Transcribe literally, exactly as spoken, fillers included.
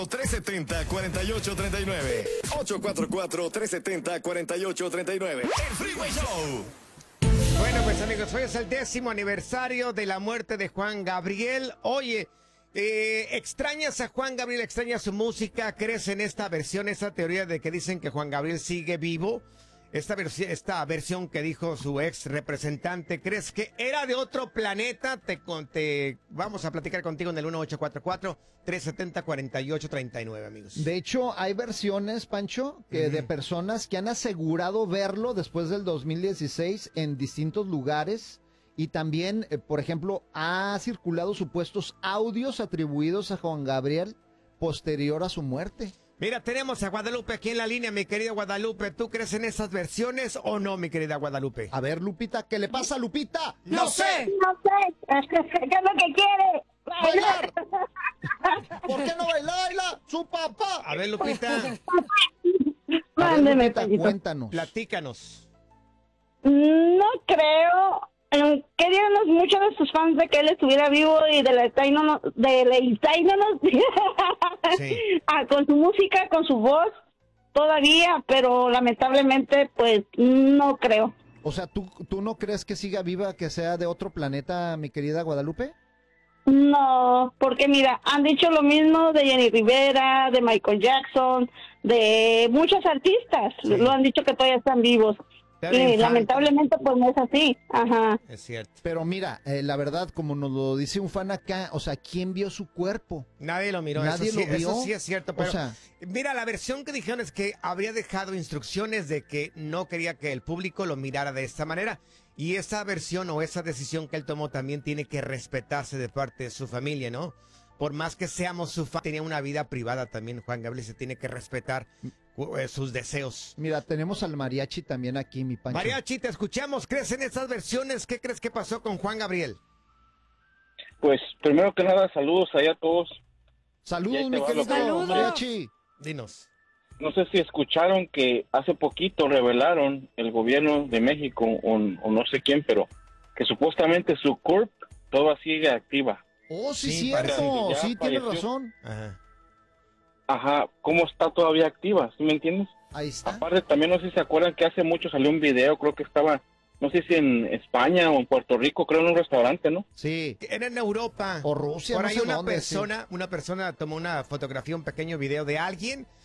tres setenta, cuarenta y ocho treinta y nueve. ocho cuatro cuatro, tres setenta, cuarenta y ocho treinta y nueve. El Freeway Show. Bueno, pues amigos, hoy es el décimo aniversario de la muerte de Juan Gabriel. Oye, eh, ¿extrañas a Juan Gabriel? ¿Extrañas su música? ¿Crees en esta versión, esta teoría de que dicen que Juan Gabriel sigue vivo? Esta, versi esta versión que dijo su ex representante, ¿crees que era de otro planeta? Te, te vamos a platicar contigo en el uno ocho cuatro cuatro, tres setenta, cuarenta y ocho treinta y nueve, amigos. De hecho, hay versiones, Pancho, que Ujú. de personas que han asegurado verlo después del dos mil dieciséis en distintos lugares. Y también, eh, por ejemplo, ha circulado supuestos audios atribuidos a Juan Gabriel posterior a su muerte. Mira, tenemos a Guadalupe aquí en la línea, mi querida Guadalupe. ¿Tú crees en esas versiones o no, mi querida Guadalupe? A ver, Lupita, ¿qué le pasa, Lupita? ¡No sé! No sé, ¿qué es lo que quiere? ¡Bailar! ¿Por qué no baila su papá? A ver, Lupita, A ver, Mándeme, Lupita, Payito. cuéntanos. platícanos. No creo. eh, Queríamos mucho de sus fans de que él estuviera vivo y deleitarnos, deleitarnos Sí. ah, con su música, con su voz, todavía, pero lamentablemente, pues, no creo. O sea, ¿tú, ¿tú no crees que siga viva, que sea de otro planeta, mi querida Guadalupe? No, porque mira, han dicho lo mismo de Jenny Rivera, de Michael Jackson, de muchos artistas, Sí. lo han dicho que todavía están vivos. Pedro Y Infante. lamentablemente pues no es así. Ajá. Es cierto. Pero mira, eh, la verdad, como nos lo dice un fan acá, o sea, ¿quién vio su cuerpo? Nadie lo miró. Nadie eso sí, lo vio. Eso sí es cierto. Pero O sea, mira, la versión que dijeron es que habría dejado instrucciones de que no quería que el público lo mirara de esta manera. Y esa versión o esa decisión que él tomó también tiene que respetarse de parte de su familia, ¿no? Por más que seamos su fan, tenía una vida privada también, Juan Gabriel, se tiene que respetar eh, sus deseos. mira, tenemos al mariachi también aquí, mi Pancho. Mariachi, te escuchamos. ¿Crees en estas versiones? ¿Qué crees que pasó con Juan Gabriel? Pues primero que nada, saludos allá a todos. Saludos, Ya te mi va querido lo que- Saludos. mariachi. Dinos. No sé si escucharon que hace poquito revelaron el gobierno de México o, o no sé quién, pero que supuestamente su C U R P todavía sigue activa. Oh, sí, Sí, cierto. parece que ya Sí, tiene falleció. razón. Ajá. Ajá, ¿cómo está todavía activa? ¿Sí me entiendes? Ahí está. Aparte, también no sé si se acuerdan que hace mucho salió un video, creo que estaba, no sé si en España o en Puerto Rico, creo en un restaurante, ¿no? Sí. Era en Europa. O Rusia, Por no ahí sé una dónde, persona, una persona tomó una fotografía, un pequeño video de alguien